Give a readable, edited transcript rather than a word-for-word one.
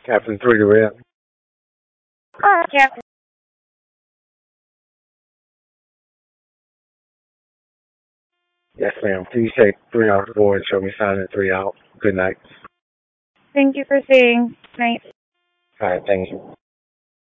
Captain 3 to red. Captain. Yes, ma'am. Please take 3 off the board and show me sign and 3 out. Good night. Thank you for saying night. All right, thank you.